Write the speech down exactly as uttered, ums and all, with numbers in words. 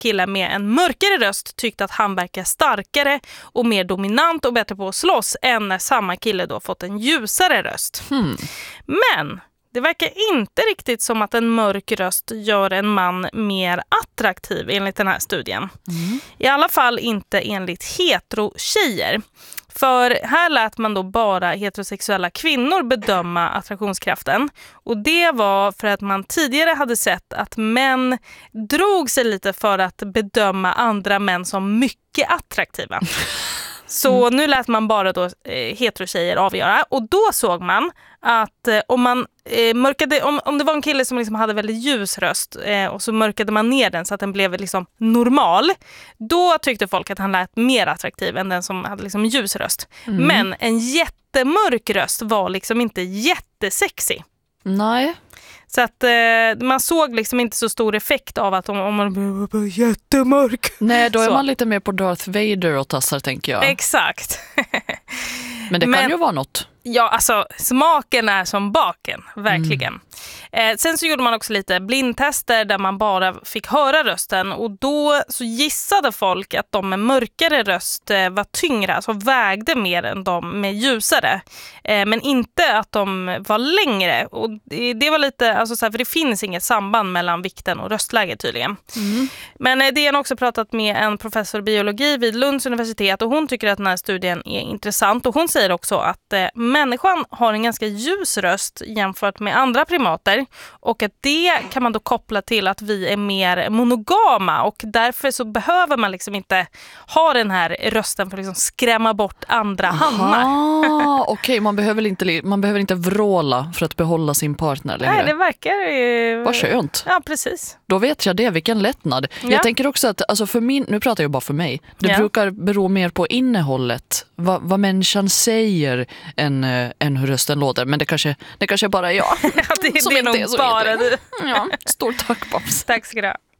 kille med en mörkare röst tyckte att han verkar starkare och mer dominant och bättre på att slåss än när samma kille då fått en ljusare röst. Hmm. Men det verkar inte riktigt som att en mörk röst gör en man mer attraktiv enligt den här studien. Mm. I alla fall inte enligt hetero-tjejer. För här lät man då bara heterosexuella kvinnor bedöma attraktionskraften. Och det var för att man tidigare hade sett att män drog sig lite för att bedöma andra män som mycket attraktiva. Så nu lät man bara då eh, heterotjejer avgöra. Och då såg man att eh, om man eh, mörkade, om, om det var en kille som liksom hade väldigt ljus röst eh, och så mörkade man ner den så att den blev liksom normal, då tyckte folk att han lät mer attraktiv än den som hade liksom ljus röst. Mm. Men en jättemörk röst var liksom inte jättesexy. Nej. Så att eh, man såg liksom inte så stor effekt av att om, om man blev jättemörk. Nej, då är så. man lite mer på Darth Vader och tassar, tänker jag. Exakt. Men det kan Men, ju vara något. Ja, alltså smaken är som baken, verkligen. Mm. Eh, sen så gjorde man också lite blindtester där man bara fick höra rösten. Och då så gissade folk att de med mörkare röst eh, var tyngre, alltså vägde mer än de med ljusare. Eh, men inte att de var längre. Och det, det var lite, alltså så här, för det finns inget samband mellan vikten och röstläget tydligen. Mm. Men eh, det har också pratat med en professor i biologi vid Lunds universitet och hon tycker att den här studien är intressant. Och hon säger också att eh, människan har en ganska ljus röst jämfört med andra primater och att det kan man då koppla till att vi är mer monogama och därför så behöver man liksom inte ha den här rösten för att liksom skrämma bort andra hannar. Okej, okay, man behöver inte man behöver inte vråla för att behålla sin partner längre. Nej, det verkar ju... Vad skönt. Ja, precis. Då vet jag det, vilken lättnad. Ja. Jag tänker också att, alltså för min, nu pratar jag bara för mig, det Ja. brukar bero mer på innehållet, vad, vad människan säger än, än hur rösten låter. Men det kanske, det kanske bara är jag. Ja, det, som det är inte nog är så bara du. Ja, stort tack, Babs. Tack ska du ha.